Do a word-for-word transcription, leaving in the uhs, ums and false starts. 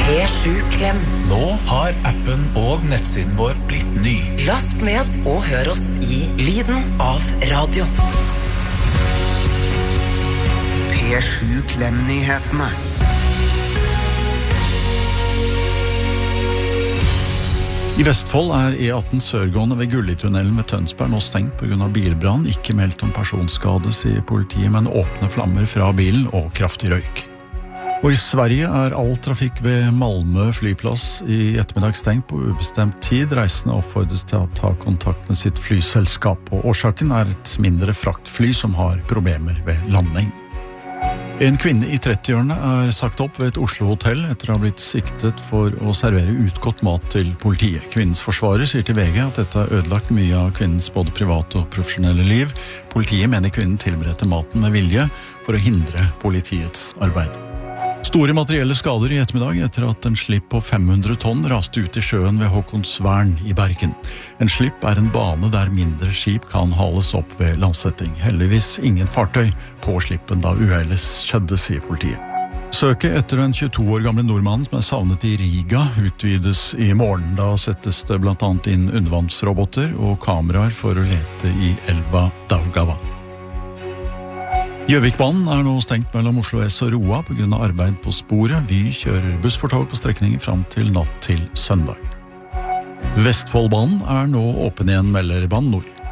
P sju Klem. Nå har appen og nettsiden vår blitt ny. Last ned og hør oss i lyden av radio. P sju Klem-nyhetene. I Vestfold er E atten sørgående ved Gullitunnelen ved Tønsberg nå stengt på grunn av bilbrann. Ikke meldt om personskade, sier politiet, men åpne flammer fra bilen og kraftig røyk. Og i Sverige er all trafikk ved Malmö flyplass i ettermiddag stengt på ubestemt tid. Reisende oppfordres til å ta kontakt med sitt flyselskap, og årsaken er et mindre fraktfly som har problemer ved landing. En kvinne i trettiårene er sagt opp ved et Oslo-hotell etter å ha blitt siktet for å servere utgått mat til politiet. Kvinnens forsvarer sier til V G at dette har ødelagt mye av kvinnens både private og profesjonelle liv. Politiet mener kvinnen tilberedte maten med vilje for å hindre politiets arbeid. Store materielle skader i ettermiddag etter at en slipp på fem hundre tonn raste ut i sjøen ved Håkonsvern i Bergen. En slipp er en bane der mindre skip kan hales opp ved landsetting. Heldigvis ingen fartøy på slippen da uhellet skjedde, sier politiet. Søket etter den tjueto år gamle nordmannen som er savnet i Riga utvides i morgen. Da settes det blant annet inn undervannsroboter og kameraer for å lete i elva Daugava. Gjøvikbanen er nå stengt mellom Oslo S og Roa på grunn av arbeid på sporet. Vy kjører buss for tog på strekningen fram til natt til søndag. Vestfoldbanen er nå åpen igjen, melder Bane Nor.